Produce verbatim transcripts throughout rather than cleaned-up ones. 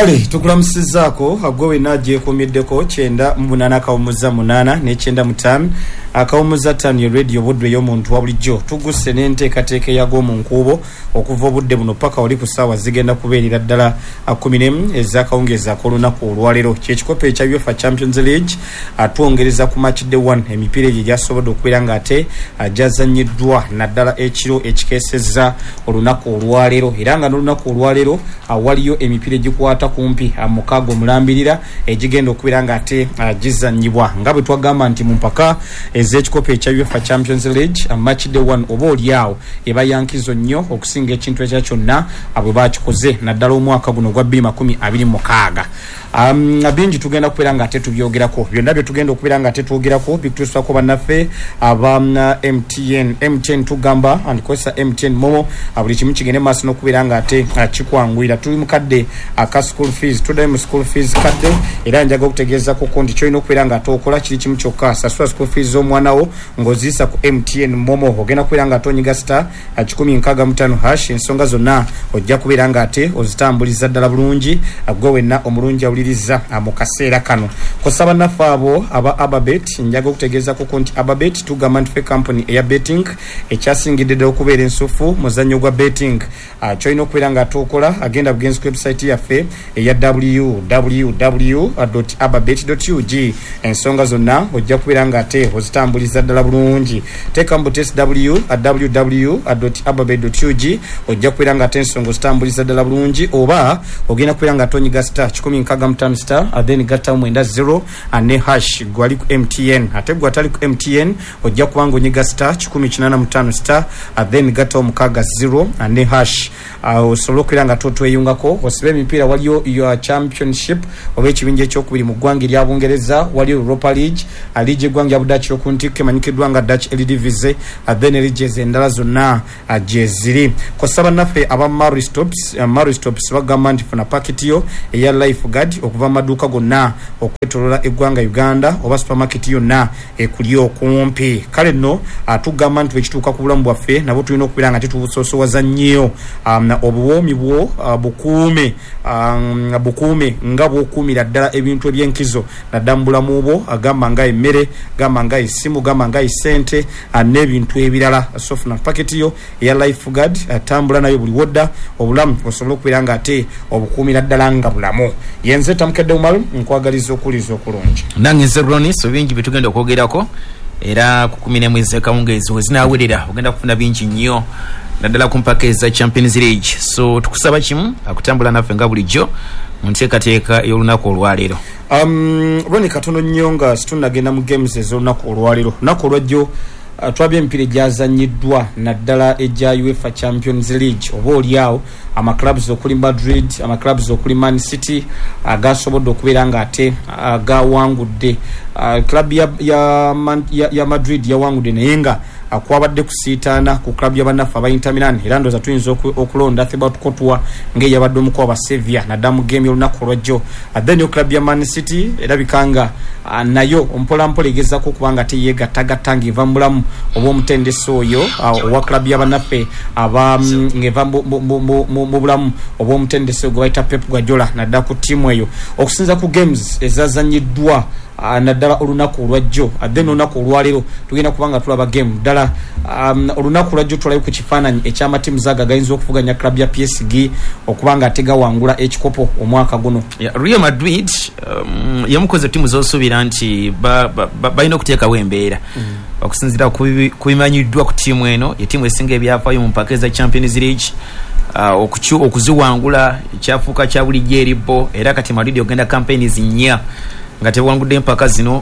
Kale tukulamusizaako agwe naje komiddeko kyenda mu munana kawumuza munana ne kyenda mutano akawumuza tano ye radio budwe yo muntu wabulijjo tuguse n'enteekateeka yago mu nkuubo okuva obudde buno paka oli ku ssaawa zigenda kubeerera ddala kumi n'emu ez'akawungeeza ak'olunaku olwaleero kyekikopo ekya UEFA Champions League atwongereza ku match day one emipiira egyo gyasobodde okubeera ng'ate gyazannyiddwa naddala ekiro ekikeesezza olunaku olwaleero era nga n'olunaku olwaleero waliyo emipiira egikwata kumpi mukaaga omulambirira egigenda okubeera ng'ate gizannyibwa nga bwe twagamba nti mu mpaka ez'ekikopo ekya UEFA Champions League match day one oba oliawo eba yankizo nnyo okusinga ekintu ekya kyonna bwe bakikoze naddala omwaka guno gwa bbiri makumi abiri mukaaga. Um, bingi tugenda kubeera ng'ate tubyogerako byonna bye tugenda okubeera ng'ate twogerako bikutusako bannaffe aba M T N M T N tugamba andikozesa M T N momo buli kimu kigende maaso n'okubeera ng'ate kikwanguyira tuli mu kadde aka school fees tuddayo mu school fees kadde era njaga okutegeezako ko nti kyolina okubeera ng'ate okola kiri kimu kyokka sasula school fees z'omwana wo ng'oziyisa ku M T N momo ogenda kubeera ng'ate onyiga star kikumi nkaaga mutaano hash ensonga zonna ojja kubeera ng'ate ozitambuliza ddala bulungi gwe wenna omulungi awuliriza mu kaseera kano kosa bannaffe abo aba Ababet njaga okutegeeza ku nti Ababet tugamba nti ffe company eya betting ekyasingidde ddala okubeera ensufu muzannyo gwa betting kyolina okubeera ng'ate okola agenda bugenzi ku website yaffe eya w w w dot ababet dot u g ensonga zonna ojja kubeera ng'ate ozitambuliza ddala bulungi teeka mu test w w w dot ababet dot u g ojja kubeera ng'ate ensonga ozitambuliza ddala bulungi oba ogenda kubeera ng'ate onyiga star kikumi nkaaga mutaano star then gatta mwenda zero ne hash gwali ku M T N ate gwe atali ku M T N ojja kubanga onyiga star kikumi kinaana mutaano star then gatta omukaaga zero ne hash osobola okubeera nga totweyungako osiba emipiira waliyo your championship oba ekibinja ekyokubiri mu ggwanga erya Bungereza waliyo Europa League aliigi eggwanga Budaaki okuntikko emanyikiddwa nga Dutch Eredivisie then eliigi endala zonna gyeziri kosa bannaffe aba Maru Stops Maru Stops bagamba nti funa paketi yo eya Lifeguard okuva mu maduuka gonna okwetoloola eggwanga Uganda oba supermarket yonna ekuli okumpi kale nno atugamba nti ekituuka ku bulamu bwaffe nabo tulina okubeera nga tetubusoosowaza nnyo obuwoomi bwo uh, bukuume um, bukuume nga bwokuumira ddala ebintu ebyenkizo naddala mu bulamu bwo agamba nga emmere gamba nga essimu gamba nga ssente uh, n'ebintu ebirala sofuna paketi yo eya Lifeguard atambula uh, nayo buli wodda obulamu osobola okubeera nga ate obukuumira ddala nga bulamu yenze tamukedde mumalu nkwagaliza okuliza okulungi nange nze Ronnie so bingi bitugenda okwogerako era ku kumi n'emu ez'akawungeezi wezinaawerera ogenda kufuna bingi nnyo naddala ku mpaka eza Champions League so tukusaba kimu akutambula naffe nga bulijjo mu nteekateeka ey'olunaku olwaleero. um, Ronnie katono nnyo nga situnagenda mu games ez'olunaku olwaleero lunaku olwajjo uh, twabya emipiira egyazannyiddwa naddala egya UEFA Champions League oba oliawo amaclubs okuli Madrid amaclubs okuli Man City agasobodde okubeera ng'ate agawangudde uh, club ya, ya, ya, ya Madrid yawangudde naye nga akwabadde kusiitaana ku club y'abannaffe aba Inter Milan era ndooza tuyinza okulonda Thibaut Courtois ng'eyabadde omu ku aba Sevilla naddala mu game y'olunaku olwajjo then yo club ya Man City erabika nga uh, nayo ompolampola egezaako okuba nga teyeegattagatta ng'eva mu bulamu oba omutendesi oyo uh, owa club y'abannaffe aba um, ng'eva mu bulamu oba omutendesi gwe bayita Pep Guardiola naddala ku ttiimu eyo okusinza ku games ezazannyiddwa Uh, naddala olunaku olwajjo then olunaku olwaleero tugenda kubanga tulaba game ddala um, olunaku olwajjo tulayo ku kifaananyi ekyamatiimu zaaga gayinza okuvuganya club ya P S G okubanga atega wangula ekikopo omwaka guno. yeah, Real Madrid um, yamukoze ttiimu z'osuubira nti balina ba, ba, ba okuteekawo embeera mm. okusinziira ku bimanyiddwa ku ttiimu eno ettiimu esinga ebyafaayo mu mpaka eza Champions League uh, okuziwangula ekyafuuka kya bulijjo eribbo era kati Madrid ogenda campaigns nnya nga tewangudde empaka zino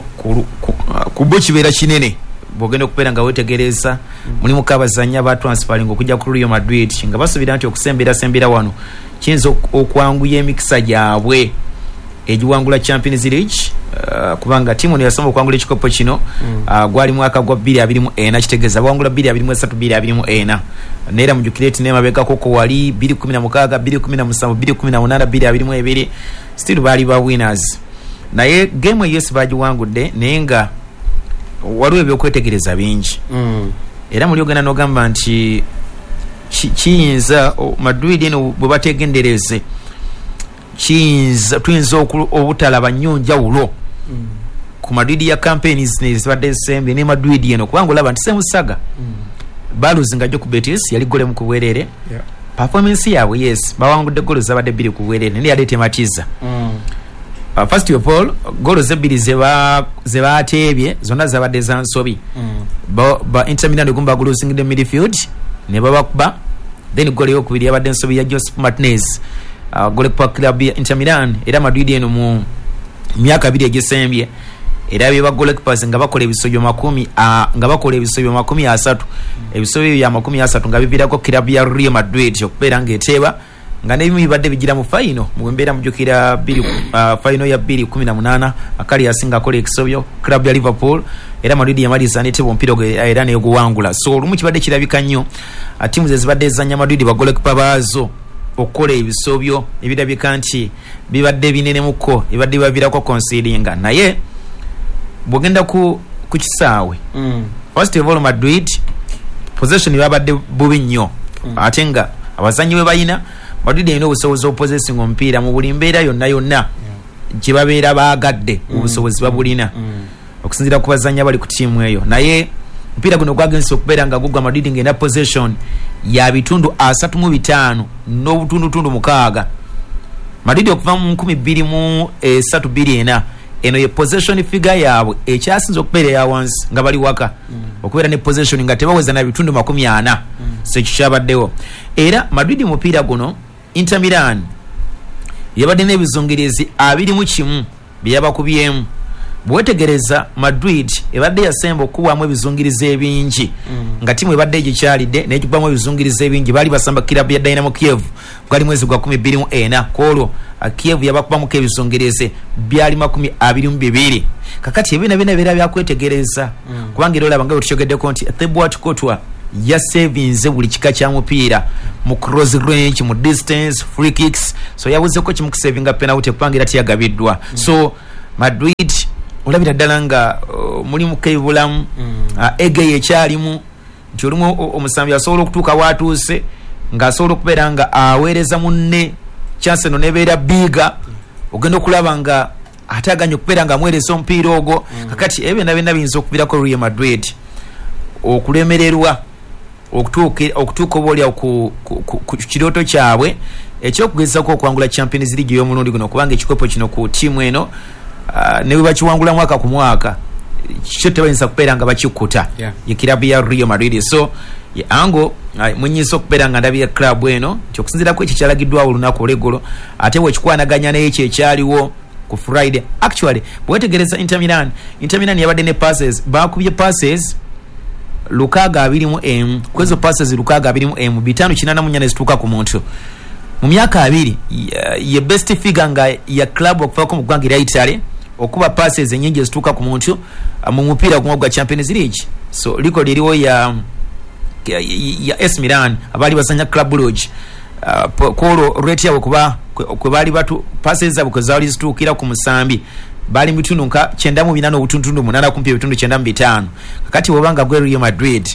ku bo kibeera kinene bwogenda okubeera nga wetegereza mulimu kabazanya ba transferring okujja ku Real Madrid nga basuubira nti okusembera sembera wano kiyinza okwanguya emikisa gyabwe egiwangula Champions League uh, kubanga timu ne yasoma okwangula ekikopo kino uh, gwali mwaka gwa bbiri abiri mu ena kitegeeza bwangula bbiri abiri mu esatu bbiri abiri mu ena neera mujukireti n'emabegako ko wali bbiri kumi na mukaaga bbiri kumi na musanvu bbiri kumi na munaana bbiri abiri mu ebiri still baali ba winners naye game yes bagiwangudde naye nga waliwo ebyokwetegereza bingi mm. era muli ogenda n'ogamba nti kiyinza Madrid eno bwe bategendereze kiyinza tuyinza obutalaba nnyo njawulo mm. ku Madrid ya campaigns nezibadde esembye ne Madrid eno kubanga olaba nti Semusaga mm. baluzinga jjo ku Betis yali gole mu kubwerere yeah. performance yawe yes bawangudde golo zabadde bbiri ku bwerere ne yali tematiza mm. uh, first of all golo zebbiri zeba zeba atebye zonna zabadde za nsobi mm. ba, ba Inter Milan gumba guluzingide midfield ne babakuba then gole yokubiri yabadde nsobi ya Joseph Martinez uh, gole kwa club ya Inter Milan era Madrid eno mu myaka abiri egisembye era bye bagole kipaze nga bakola ebisobyo makumi a nga bakola ebisobyo makumi asatu ebisobyo ya makumi asatu nga bivirako club ya Real Madrid okupera ngeteba nga ne bibadde bigira mu final mu mbera mujukira biri uh, final ya biri kumi na munana akali yasinga kola ekisobyo club ya Liverpool era Madrid yamaliza netebo mpiro era ne guwangula so lumu kibadde kirabika nnyo timu zezibadde zanya Madrid bagole kipabazo okola ebisobyo ebirabika nti bibadde binene muko ibadde bavirako conceding naye bogenda ku ku kisaawe mm. first of all Madrid possession yabadde bubi nnyo mm. atenga abazanyi we bayina Madrid ino obusobozi possessing omupiira mu buli mbeera yonna yonna yeah. gye babeera baagadde mm. obusobozi babulina mm. okusinzira ku bazanyi bali ku tiimu eyo naye mpira guno gwagenze okubeera nga gugwa Madrid ngenda possession ya bitundu asatu mu bitaano n'obutundu tundu mukaaga Madrid okuva mu nkumi bbiri mu esatu bbiri ena eno ye possession figure yaabwe ekyasinze okubeera ya wansi nga bali waka mm. okubeera ne possession nga tebaweza na bitundu makumi ana mm. so kikyabaddewo era Madrid mupiira guno Inter Milan yabadde n'ebizungirizi abiri mu kimu byabakubyemu bwetegereza Madrid ebadde yasemba okubwamu ebizungirizi ebingi mm. nga timu ebadde egikyalidde n'ekibwamu ebizungirizi ebingi bali basamba club ya Dynamo Kiev gwali mwezi gwa kumi bbiri mu ena kolo Kiev yabakubamu kebizungirizi byali makumi abiri mu bibiri kakati ebina bina bera byakwetegereza mm. kubanga era olaba nga tuchogeddeko nti Thibaut Courtois ya savinze buli kika kya mupiira mu cross range mu distance free kicks so yabuze ko kimu kusavinga penalty kupangira tiyagabiddwa mm. so Madrid olabira ddala nga uh, mulimu kebulamu mm. uh, ege yekyalimu nti olumu omusambi asobola okutuuka watuuse ng'asobola okubeera nga aweereza munne chance no nebeera biga mm. ogenda okulaba nga ataganya okubeera nga amweereza omupiira ogwo mm. kakati ebyo byonna biyinza okubirako Real Madrid okulemererwa okutuuka okutuuka obaolyawo ku kirooto kyabwe ekyokugezako okwangula Champions League y'omulundi guno kubanga ekikopo kino ku tiimu eno Uh, ne bakiwangula mwaka ku mwaka kyo tebayinza kubeera nga bakikuta yeah. ye club ya Real Madrid so ye ango uh, munyiso kubeera nga ndabye club eno kyokusinzira ku ekikyalagiddwa olunaku olw'eggolo ate wekikwanaganya naye ekyo ekyaliwo ku Friday actually bwetegereza Inter Milan Inter Milan yabadde ne passes bakubye passes lukaga abiri mu emu kwezo passes lukaga abiri mu emu bitano kinana mu nnyana zituuka ku muntu mu myaka abiri ye best figure nga ya club okufako mu ggwanga lya Italy okuba passes enyingi ezituuka ku muntu mu mupiira gumwe gwa Champions League so liko liriwo ya ya, ya S Milan abali basanya Club Brugge uh, kolo rate yabo kuba kwe bali batu passes zabo kozali zitukira ku musambi bali mitundu nka kyenda mu binano obutundu munana kumpi bitundu kyenda mu bitano kakati bobanga gwe Real Madrid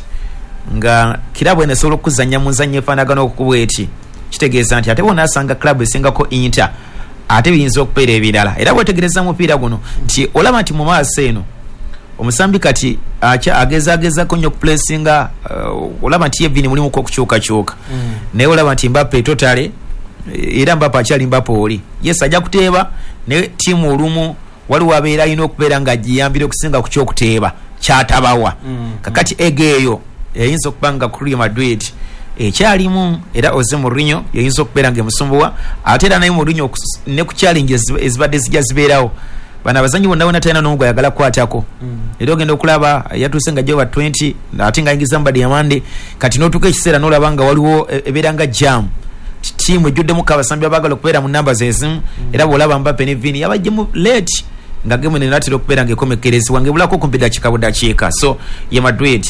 nga kirabo ene solo kuzanya muzanye fanagano okubweti kitegeeza nti ate bona asanga club esingako Inter ate biyinza okupeera ebirala era bwetegereza mupiira guno nti olaba nti mu maaso eno omusambi kati acha agezagezako nnyo okuplacinga uh, olaba nti yevini mulimu okukyukakyuka mm. naye olaba nti Mbappe totale era Mbappe akyali Mbappe oli yes ajja kuteeba ne tiimu olumu waliwo abeera alina okubeera nga agiyambire okusinga ku kyokuteeba kyatabawa mm. kakati ege eyo eyinza okubanga ku Real Madrid ekyalimu era Jose Mourinho yayinza okubeera nga emusumbuwa ate era naye Mourinho ne ku challenge ezibadde zijja zibeerawo bana abazanyi bonna bonna talina n'omu gwayagala kukwatako mm. era ogenda okulaba yatuuse nga gyoba twenty ate nga ayingiza Mbadi Yamande kati n'otuuka ekiseera n'olaba nga waliwo ebeera nga jam tiimu ejjuddemu abasambi abaagala okubeera mu namba zezimu mm. era bw'olaba Mbappe ne Vini yabajjemu late nga gemu nenatera okubeera nga ekomekerezebwa ng'ebulako kumpi dakiika budakiika so ye Madrid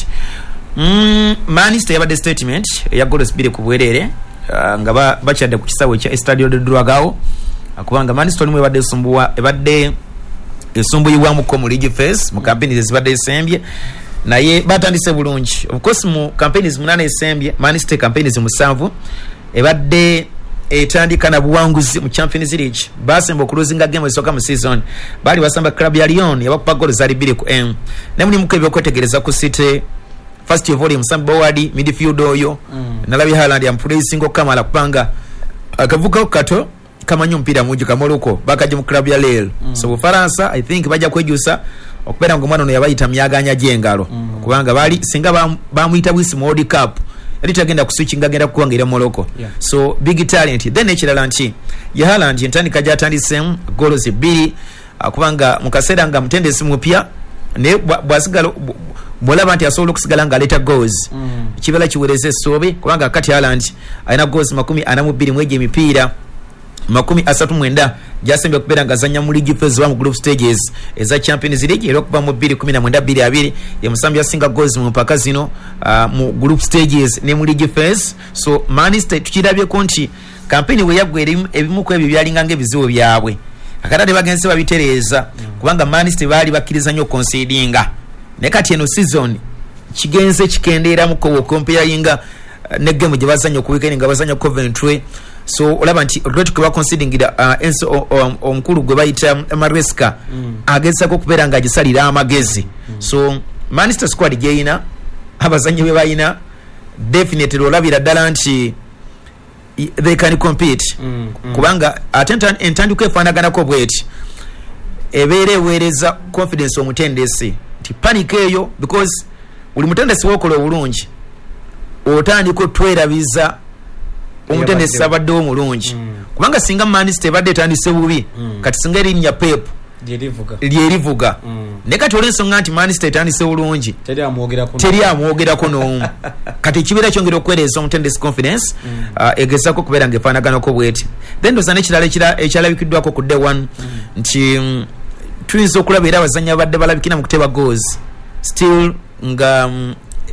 Mm, Manchester yabadde statement ya goals bbiri ku bwerere uh, nga bakyadde ku kisawe kya Estadio de Dragao akubanga Manchester nimwe badde sumbuwa ebadde esumbuyibwa mu mu league phase mu campaigns ezibadde esembye naye batandise bulungi of course mu campaigns munana esembye Manchester campaigns musanvu ebadde etandika na buwanguzi mu Champions League basemba okulozinga game esoka mu season bali basamba club ya Lyon yabakupa goal zali two ku one ne muli mukebyo kwetegereza ku City first of all Musamba Wadi midfield oyo mm. nalabi Haaland ya mpraising Kamala kupanga akavuka kato kama nyumpira muji kamoloko bakaje mu club ya Lille mm. so Faransa I think baja kwejusa okubera ngo mwana no yabayita myaganya jengalo mm. kubanga bali singa bamuita bwisi mu World Cup yali tagenda kuswitchinga agenda kuwangira Morocco yeah. so big talent then ekirala nti ya Haaland ntandika jatandise goals two kubanga mukasera nga mtendesi mupya ne bwasigalo mulaba nti asobola okusigala nga aleta goals mm. kibala kiwereze sobe kubanga kati Haaland alina goals makumi ana mu bbiri mweje emipiira makumi asatu mwenda jasembe kubera ngazanya mu league phase one group stages eza Champions League ero kuba mu two thousand twelve bbiri abiri ya Musambya singa goals mu mpaka zino uh, mu group stages ne mu league phase so Manchester tukirabye konti campaign we yagwere ebimu ko ebyo byalinga ngebizibu byabwe akatade bagenze babitereza mm. kubanga Manchester bali bakiriza nyo concedinga ne kati eno season kigenze kikendera mu ko comparinga uh, ne game je bazanyo ku weekend nga bazanyo Coventry so olaba nti great kuba conceding uh, enso omukulu gwe bayita Maresca mm. ageza ko kubera nga gisalira amagezi mm. so Manchester squad jeina abazanyi be bayina definitely olabira dala nti they can compete mm. Mm. kubanga atenta entandiko efanagana ko bweti ebere wereza confidence omutendesi ti panic eyo because uli mutendesi wokola obulungi otandiko twerabiza omutendesi sabadde omulungi mm. kubanga singa Manchester badde tandise bubi mm. kati singa erinnya Pep lyerivuga lyerivuga mm. ne kati olensonga nti Manchester tandise bulungi teri amwogerako teri amwogerako n'omu kati kibira kyongera okwereza omutendesi confidence mm. uh, egezako kubeera ng'efaanagana ko bweti then doza n'ekirala ekyalabikiddwako ku day one mm. nti um, tuyinza okulaba era abazanyi abadde balabikira mu kuteba goals still nga um,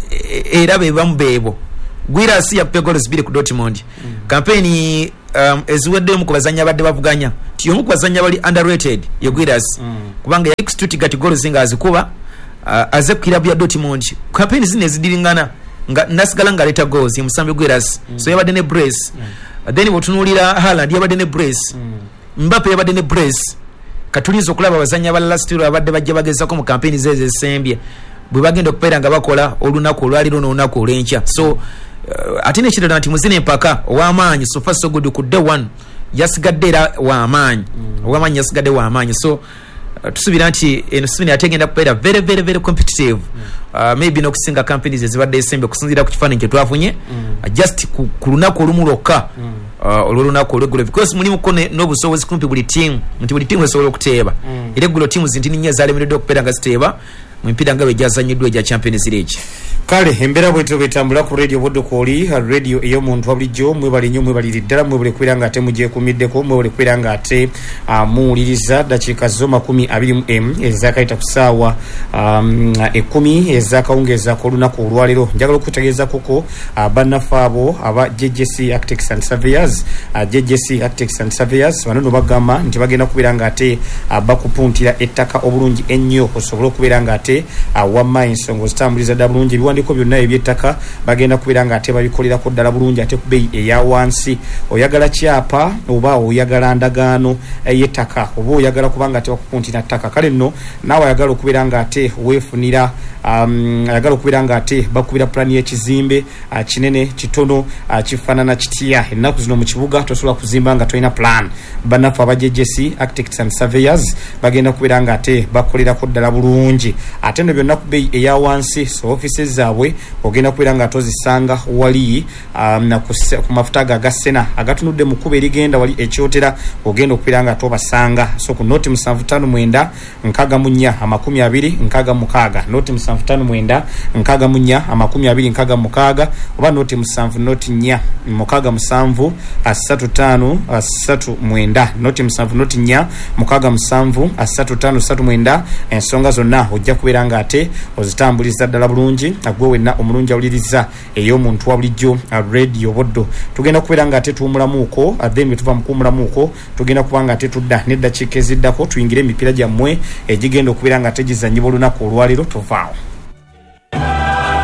era be bamu beebo Gwirasi ya goals two ku Dortmund mm. campaign um, eziwedde mu kubazanya abadde bavuganya tiyo mu kubazanya bali underrated yo Gwirasi mm. kubanga yali Stuttgart goals zinga azikuba uh, aze club ya Dortmund campaign zine zidiringana nga nasigala nga leta goals Musambi Gwirasi mm. so yabadde ne brace mm. uh, then botunulira Haaland yabadde ne brace mm. Mbappe yabadde ne brace katulizo kulaba abazanya balala still abadde bajja bageza ko mu campaign zeze sembye bwe bagenda okupera nga bakola olunaku olwaliro n'olunaku olw'enkya so uh, atine kirala nti muzine empaka ow'amaanyi so far so good ku day one yasigadde era w'amaanyi mm. ow'amaanyi yasigadde w'amaanyi so uh, tusubira nti eno season ategenda kupera very very very competitive mm. uh, maybe n'okusinga companies ezibadde esembe okusinziira ku kifaananyi kye twafunye mm. uh, just ku, ku lunaku olumu lwokka mm. uh, olw'olunaku olw'eggulo because mulimu ko n'obusobozi kumpi buli tiimu nti buli tiimu esobola okuteeba mm. era eggulo tiimu zintini nnyo ezalemeredde okupera nga ziteeba mpira ngabe jazanyiddwa ja Champions League kale embera bweto betambula ku radio boddo koli radio eyo muntu wabulijjo mwebali nnyo mwebali ddala mwebale kwiranga ate mujje kumiddeko mwebale kwiranga ate amuuliriza dakiika zo makumi abiri mu m ezakaita kusaawa um, ekumi ezakawungeza ko lunaku olwalero njagala okutegeeza koko bannafaabo aba J J C Architects and Surveyors J J C Architects and Surveyors bano bagamba nti bagenda kubiranga ate bakupuntira ettaka obulungi ennyo osobola okubiranga ate awamma ensongo zitambuliza ddala bulungi ebiwandiiko byonna ebyettaka bagenda kubiranga ate babikolera ko ddala bulungi ate ku bbeeyi eya wansi oyagala kyapa oba oyagala ndagaano ey'ettaka oba oyagala kubanga ate bakupuntira ttaka kale nno naawe ayagala okubiranga ate weefunira um, ayagala okubiranga ate bakubira pulaani y'ekizimbe uh, kinene kitono uh, kifaanana kitya ennaku zino mu kibuga tosobola kuzimba nga tolina plan bannaffe aba J J C Architects and Surveyors bagenda kubiranga ate bakolerako ddala bulungi ate nno byonna ku bbeeyi eya wansi so offices zaabwe ogenda kubira nga tozisanga wali um, na ku mafuta aga Sena agatunudde mu kkubo erigenda wali ekyotera ogenda okubira nga tobasanga so ku noti musanvu ttaano mwenda nkaaga mu nnya amakumi abiri nkaaga mukaaga noti musanvu ttaano mwenda nkaaga mu nnya amakumi abiri nkaaga mukaaga oba noti musanvu noti nnya mukaaga musanvu asatu ttaano asatu mwenda noti musanvu noti nnya mukaaga musanvu asatu ttaano asatu mwenda ensonga zonna ojja kubira nga ate ozitambuliza ddala bulungi agwe wenna omulungi awuliriza ey'omuntu wa bulijjo radio boddo tugenda kubeera nga ate tuwumulamuuko then bwe tuva mu kuwumulamuuko tugenda kuba nga ate tudda n'eddakiika eziddako tuyingire emipiira gyammwe egigenda okubeera nga ate gizannyibwa olunaku olwaleero tovaawo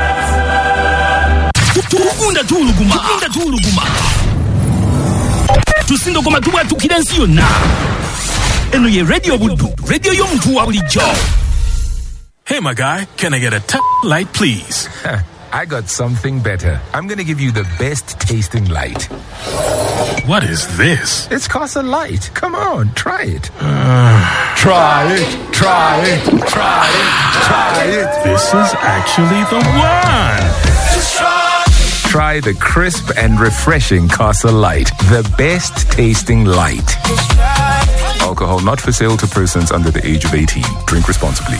tukunda tuluguma tukunda tuluguma tusindogoma tubwatukira ensi yonna. Eno ye Radio Buddu, radio y'omuntu wa bulijjo. Hey, my guy, can I get a t- light, please? I got something better. I'm going to give you the best tasting light. What is this? It's Casa Light. Come on, try it. Uh, try it, try it, try it, try it. This is actually the one. Try the crisp and refreshing Casa Light. The best tasting light. Alcohol not for sale to persons under the age of eighteen. Drink responsibly.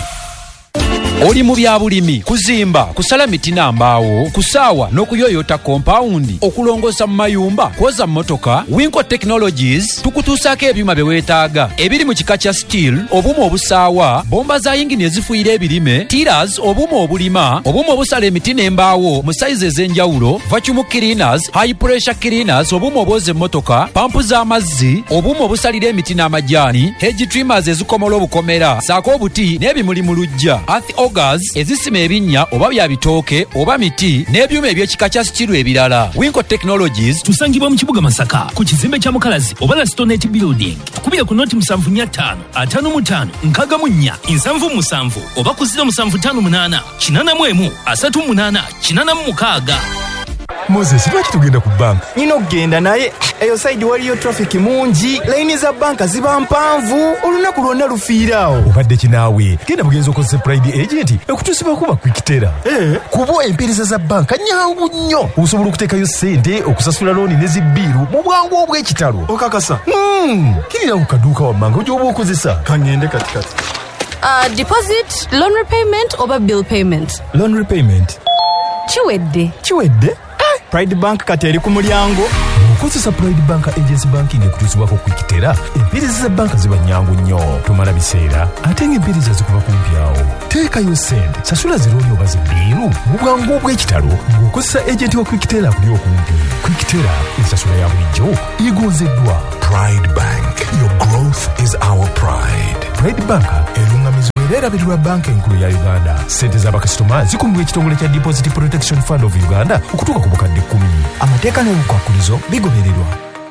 Oli mu bya bulimi, kuzimba, kusala miti na mbaawo, kusaawa n'okuyoyota kompawundi, okulongosa mu mayumba, kwoza mmotoka, Winco Technologies tukutuusaako ebyuma bye weetaaga ebiri mu kika kya steel, obuuma obusaawa, bomba za yingini ezifuuyira ebirime, tiras, obuuma obulima, obuuma obusala emiti n'embaawo mu sayizi ez'enjawulo, vacuum cleaners, high pressure cleaners, obuuma obwoza emmotoka, pampu z'amazzi, obuuma obusalira emiti n'amajaani, hedge trimmers ezikomola obukomera, saako obuti n'ebimuli mu luggya, Augers, ezisima ebinnya oba bya bitooke oba miti n'ebyuma eby'ekika kya stilu ebirala. Winco Technologies tusangibwa mu kibuga Masaka ku kizimbe kya Mukalazi oba la Stonette Building. Tukubira ku noti musanvu nnya ttaano ataano mu ttaano nkaaga mu nnya nsanvu mu musanvu oba ku ziro musanvu ttaano munaana kinaana mu emu asatu mu munaana kinaana mu mukaaga. Moses, lwaki tugenda ku banka? Nina okugenda naye eyo side waliyo traffic mungi, layini za banka ziba mpanvu, olunaku lwonna lufiiraawo. Obadde kinaawe genda bugenza okozesa Pride Agent okutuusibwa kuba Quickterra. Eh, kuba empeereza za banka nyangu nnyo, osobola okuteekayo ssente, okusasula looni ne zibbiiru mu bwangu obw'ekitalo. Okakasa? Hmm, kirira ku kaduuka wammanga gy'oba okozesa. Kangende katikati. Uh, deposit, loan repayment oba bill payment? Loan repayment. Kiwedde. Kiwedde? Pride Bank kati eri ku mulyango. Okozesa Pride Bank Agency Banking ekutuusibwako Quickterra, empeereza za banka ziba nnyangu nnyo. Tomala biseera, ate ng'empeereza zikuba kumpyawo. Teekayo ssente, sasula zirooni oba zibbiiru mu bwangu obw'ekitalo ng'okozesa agenti wa Quickterra akuli okumpi. Quickterra, ensasula ya bulijjo egonzeddwa. Pride Bank, your growth is our pride. Pride Bank erungamizibwa era erabirirwa banka enkulu ya Uganda. Ssente z'abakasitoma zikuumibwa ekitongole kya Deposit Protection Fund of Uganda okutuuka ku bukadde kkumi. Amateeka n'obukwakulizo bigobererwa.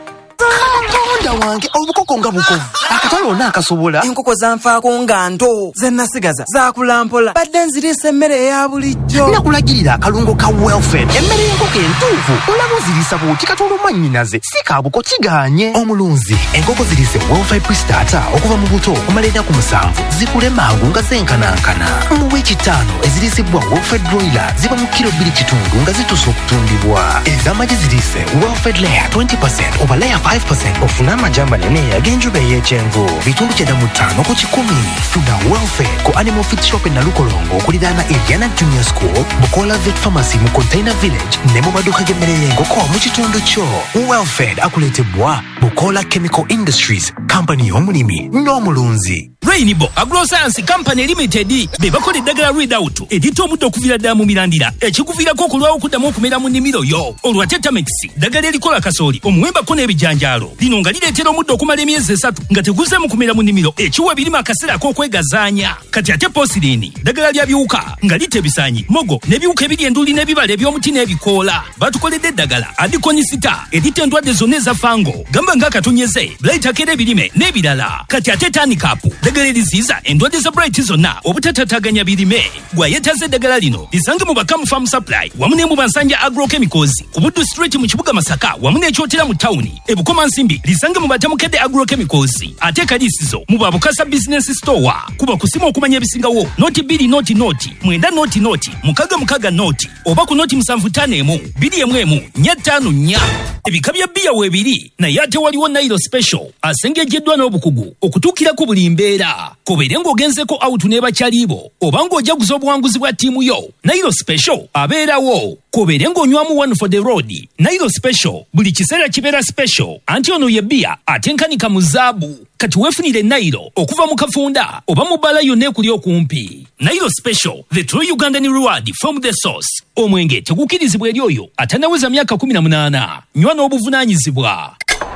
Katonda wange obukoko nga bukovu akatalo n'akasobola enkoko zanfaako nga nto zennasigaza zakulampola badde nzirisa emmere eya bulijjo nakulagirira akalungo ka Welfare emmere y'enkoko entuufu olaba ozirisa bw'oti katolo mannyinaze si kabuko kiganye omulunzi enkoko zirise Welfare Pre-Starter okuva mu buto okumala ennaku musanvu zikule mangu nga zenkanankana mu wiiki ttaano ezirisibwa Welfare Broiler ziba mu kiro bbiri kitundu nga zituuse okutundibwa ez'amagi zirise Welfare Layer twenty percent oba Layer five percent ofuna amajamba nene ag'enjuba ey'ekyenvu bitundu kyenda mu ttaano ku kikumi. Funa Welfare ku Animal Feed Shop e Nalukolongo okuliraana Indiana Junior School, Bukola Vet Pharmacy mu Container Village ne mu maduuka g'emmere y'enkoko mu kitundu kyo. Welfare akuleetebwa Bukola Chemical Industries, kampani y'omulimi n'omulunzi. Rainbow Agroscience Company Limited be bakola eddagala Readout editta omuddo okuviira ddala mu mirandira ekikuviirako okulwawo okuddamu okumera mu nnimiro yo. Olwa Tetamix ddagala erikola kasooli omuwembako n'ebijanjaalo lino nga lireetera omuddo okumala emyezi esatu nga teguzeemu kumera mu nnimiro ekiwa ebirime akaseera ak'okwegazaanya. Kati ate Posirini ddagala lya biwuka nga litta ebisaanyi, mogo n'ebiwuka ebiri enduli n'ebibala eby'omuti n'ebikoola. Batukoledde eddagala Adikonisita eritta endwadde zonna eza fango gamba ng'akatonyeze blayitakeera ebirime n'ebirala. Kati ate Tanikapu eddagala eriziyiza endwadde za Bright zonna obutatataaganya birime. Gwayetaze eddagala lino lisange mu Bakamu Farm Supply wamu ne mu Bansanja Agrochemicals ku Buddu Street mu kibuga Masaka wamu n'ekyotera mu tawuni. Ebukoma Nsimbi lisange mu Batamukedde Agrochemicals ate Kaliisizo mu Babukasa Business Store. Kuba kusima okumanya ebisingawo noti bbiri noti noti mwenda noti noti mukaga mukaga noti oba ku noti musanvu ttaano emu bbiri emu emu nnya ttaano nnya. Ebika bya bbiya weebiri naye ate waliwo Nairo Special asengejjeddwa n'obukugu okutuukira ku buli mbeera. Kobeere ng'ogenzeko out n'ebakyaliibo oba ng'ojaguza obuwanguzi bwa ttiimu yo, Nairo Special abeerawo. Kobeere ng'onywamu one for the road, Nairo Special buli kiseera kibeera special anti ono ye bbiya atenkanika mu zaabu. Kati weefunire Nairo okuva mu Kafunda oba mu bbala yonna ekuli okumpi. Nairo Special, the true Ugandan reward from the source. Omwenge tegukirizibwa eri oyo atanaweza myaka kumi na munaana. Nywa n'obuvunaanyizibwa.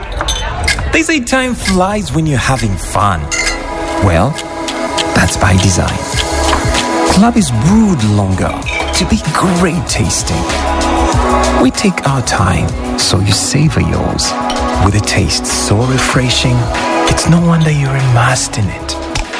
They say time flies when you're having fun. Well, that's by design. Club is brewed longer to be great tasting. We take our time, so you savor yours. with a taste so refreshing, it's no wonder you're immersed in it.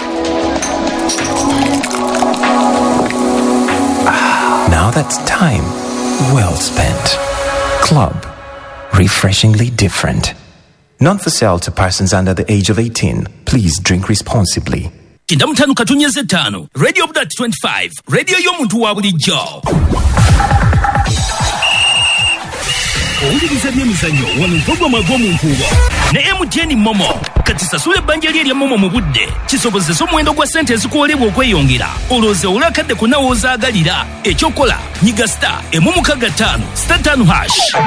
Ah, now that's time well spent. Club. Refreshingly different. Not for sale to persons under the age of eighteen. Please drink responsibly. Kinda mutano katunyeze tano. Radio Budat twenty-five. Radio y'omuntu wa bulijjo. Owuliriza by'emizannyo wano mpogoma gw'omuntu wo ne M T N Momo kati sasula ebbanja lye erya Momo mu budde kisobozesa omuwendo gwa ssente ezikuwoolebwa okweyongera olowooza olakadde kunawo ozaagalira ekyokola nyiga star emu mukaaga ttaano star ttaano hash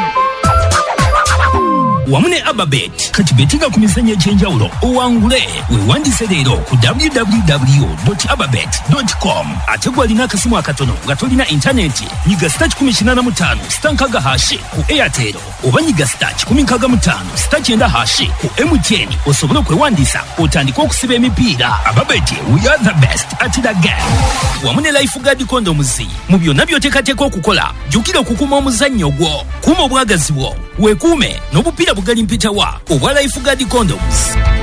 wamu ne Ababet kati betinga ku mizannyo egy'enjawulo owangule weewandise leero ku w w w dot ababet dot com ate gwalina akasimu akatono nga tolina intaneti nyiga star kikumi kinaana mu ttaano star nkaaga hashi ku Airtel oba nyiga star kikumi nkaaga mu ttaano star kyenda hashi ku M T N osobole okwewandiisa otandike okusiba emipiira. Ababet, we are the best at the game. Wamu ne Lifeguard condoms mu byonna by'oteekateeka okukola jjukira okukuuma omuzannyo gwo, kuuma obwagazi bwo, weekuume n'obupiira bugali mpitawa obwa Lifeguard condoms.